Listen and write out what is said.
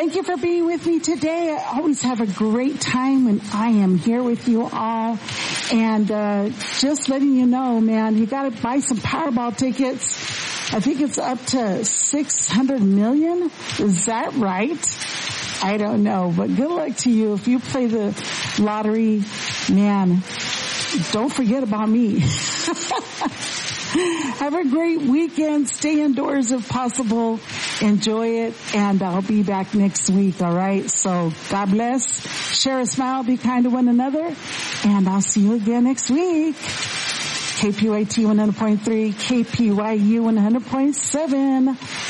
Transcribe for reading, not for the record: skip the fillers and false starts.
Thank you for being with me today. I always have a great time when I am here with you all. And just letting you know, man, you got to buy some Powerball tickets. I think it's up to 600 million. Is that right? I don't know, but good luck to you. If you play the lottery, man, don't forget about me. Have a great weekend. Stay indoors if possible. Enjoy it. And I'll be back next week, all right? So God bless. Share a smile. Be kind to one another. And I'll see you again next week. KPYT 100.3, KPYU 100.7.